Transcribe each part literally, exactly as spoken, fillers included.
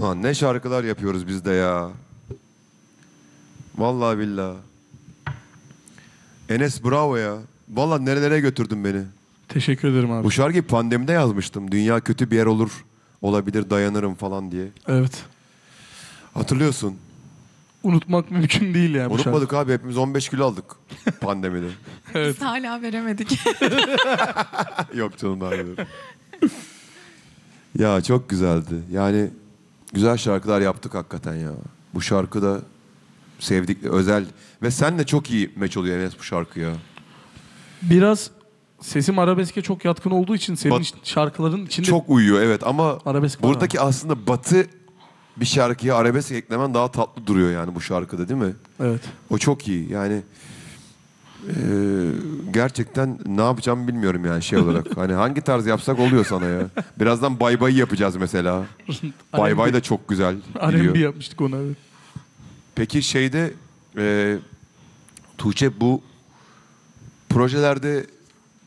Ha, ne şarkılar yapıyoruz biz de ya. Vallahi billahi. Enes bravo ya. Vallahi nerelere götürdün beni. Teşekkür ederim abi. Bu şarkıyı pandemide yazmıştım. Dünya kötü bir yer olur, olabilir, dayanırım falan diye. Evet. Hatırlıyorsun. Unutmak mümkün değil ya bu şarkı. Unutmadık abi, hepimiz on beş kilo aldık pandemide. Evet. Biz hala veremedik. Yok canım, daha iyi. Ya çok güzeldi. Yani güzel şarkılar yaptık hakikaten ya. Bu şarkı da sevdik, özel. Ve senle çok iyi meç oluyor Enes bu şarkı ya. Biraz sesim arabeske çok yatkın olduğu için senin Bat- şarkıların içinde Çok uyuyor evet, ama arabesk var buradaki aslında batı bir şarkıya arabesk eklemen daha tatlı duruyor yani bu şarkıda, değil mi? Evet. O çok iyi yani. Eee, gerçekten ne yapacağımı bilmiyorum yani şey olarak. Hani hangi tarz yapsak oluyor sana ya. Birazdan Bay Bay'ı yapacağız mesela. Bay Bay da çok güzel R and B gidiyor. yapmıştık ona. Evet. Peki şeyde eee Tuğçe, bu projelerde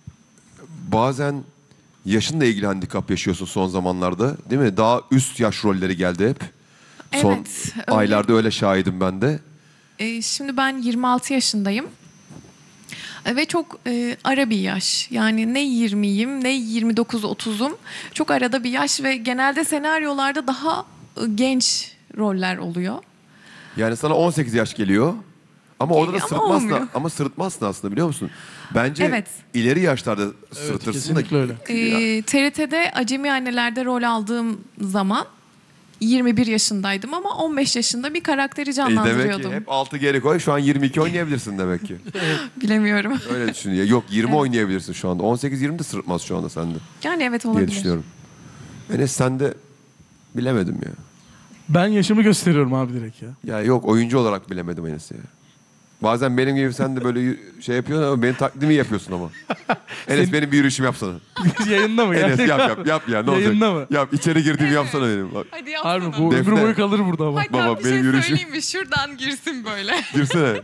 bazen yaşınla ilgili handikap yaşıyorsun son zamanlarda, değil mi? Daha üst yaş rolleri geldi hep. Son Evet, öyle. aylarda öyle şahidim ben de. Ee, şimdi ben yirmi altı yaşındayım. Ee, Ve çok e, ara bir yaş. Yani ne yirmiyim ne yirmi dokuz otuzum. Çok arada bir yaş ve genelde senaryolarda daha e, genç roller oluyor. Yani sana on sekiz yaş geliyor. Ama orada da Geliyor ama sırıtmazsın, olmuyor. ama sırıtmazsın aslında, biliyor musun? Bence Evet. ileri yaşlarda sırıtırsın da. kesinlikle öyle. Ee, T R T'de Acemi Anneler'de rol aldığım zaman yirmi bir yaşındaydım ama on beş yaşında bir karakteri E, demek canlandırıyordum. ki hep altı geri koy, şu an yirmi iki oynayabilirsin demek ki. Bilemiyorum. Öyle düşün ya. Yok, yirmi oynayabilirsin şu anda. on sekiz yirmi de sırıtmaz şu anda sende Yani evet diye olabilir. düşünüyorum. Enes sen de bilemedim ya. Ben yaşımı gösteriyorum abi direkt ya. Ya yok, oyuncu olarak bilemedim Enes'i ya. Bazen benim gibi sen de böyle y- şey yapıyorsun ama benim taklidimi yapıyorsun ama. Enes benim bir yürüyüşüm yapsana. Yayında mı? Enes gerçekten? yap yap yap ya, ne olacak? Yayında mı? Yap, içeri girdiğimi yapsana benim. Bak, Hadi yapsana. Harbi bu Defne. ömür boyu kalır burada ama. Hatta Baba, bir benim şey yürüyüşüm- söyleyeyim mi? Şuradan girsin böyle. girsene.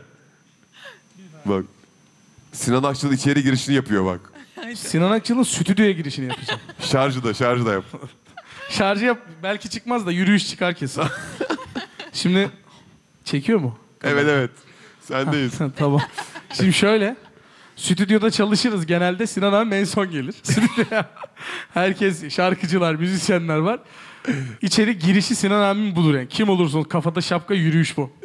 Bak. Sinan Akçıl içeri girişini yapıyor bak. Sinan Akçıl'ın stüdyoya girişini yapacağım. Şarjı da şarjı da yap. Şarjı yap belki çıkmaz da yürüyüş çıkar kesin. Şimdi çekiyor mu? Evet evet. Sendeyiz. Tamam. Şimdi şöyle. Stüdyoda çalışırız genelde. Sinan abi en son gelir. Stüdyoya herkes, şarkıcılar, müzisyenler var. İçeri girişi Sinan abim bulur yani. Kim olursa olsun kafada şapka, yürüyüş bu.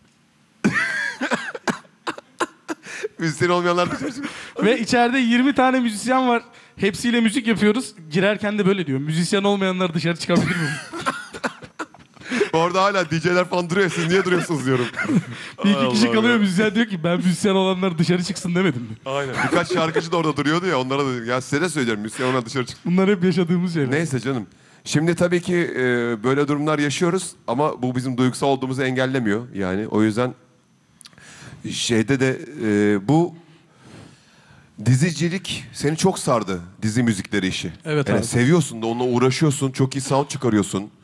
Müzisyen olmayanlar dışarı çıkıyor. Ve içeride yirmi tane müzisyen var. Hepsiyle müzik yapıyoruz. Girerken de böyle diyor. Müzisyen olmayanlar dışarı çıkabilir mi? Orada hala D J'ler falan duruyor. Siz niye duruyorsunuz diyorum. Bir iki Ay kişi Allah'ım kalıyor, ya. müzisyen diyor ki ben müzisyen olanlar dışarı çıksın demedim mi? Aynen. Birkaç şarkıcı da orada duruyordu ya, onlara da ya size de söylüyorum, müzisyen olmayan dışarı çık. Bunlar hep yaşadığımız şeyler. Neyse canım. Şimdi tabii ki e, böyle durumlar yaşıyoruz ama bu bizim duygusal olduğumuzu engellemiyor yani. O yüzden şeyde de e, bu dizicilik seni çok sardı, dizi müzikleri işi. Evet yani abi. seviyorsun da, onunla uğraşıyorsun, çok iyi sound çıkarıyorsun.